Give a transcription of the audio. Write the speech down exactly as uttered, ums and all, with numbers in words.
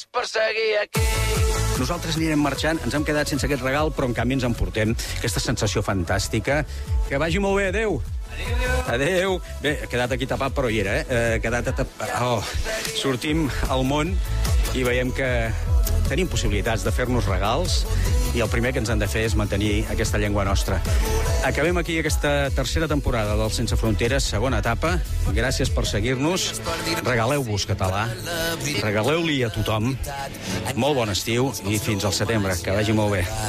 per seguir aquí. Nosaltres anirem marxant, ens hem quedat sense aquest regal, però en canvi ens emportem aquesta sensació fantàstica. Que vagi molt bé, adeu. Adeu. Bé, he quedat aquí tapat, però hi era, eh? He quedat tapat. Oh, sortim al món i veiem que tenim possibilitats de fer-nos regals i el primer que ens han de fer és mantenir aquesta llengua nostra. Acabem aquí aquesta tercera temporada del Sense Fronteres, segona etapa. Gràcies per seguir-nos. Regaleu-vos català. Regaleu-li a tothom. Molt bon estiu i fins al setembre. Que vagi molt bé.